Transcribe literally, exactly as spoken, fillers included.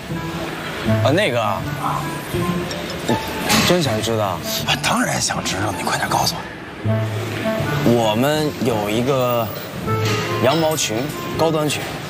啊，那个啊，真想知道？ 我当然想知道，你快点告诉我。 我们有一个羊毛裙，高端裙。